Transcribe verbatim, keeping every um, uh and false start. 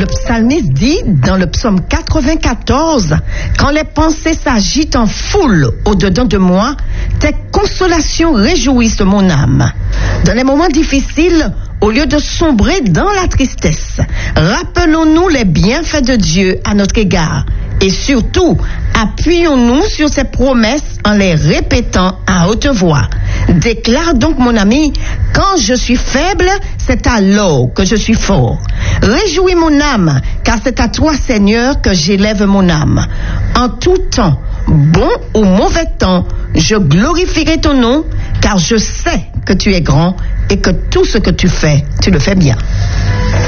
psalmiste dit dans le psaume quatre-vingt-quatorze, quand les pensées s'agitent en foule au-dedans de moi, tes consolations réjouissent mon âme. Dans les moments difficiles, au lieu de sombrer dans la tristesse, rappelons-nous les bienfaits de Dieu à notre égard et surtout, appuyons-nous sur ses promesses en les répétant à haute voix. Déclare donc, mon ami, quand je suis faible, c'est alors que je suis fort. Réjouis mon âme, car c'est à toi, Seigneur, que j'élève mon âme. En tout temps, bon ou mauvais temps, je glorifierai ton nom, car je sais que tu es grand et que tout ce que tu fais, tu le fais bien.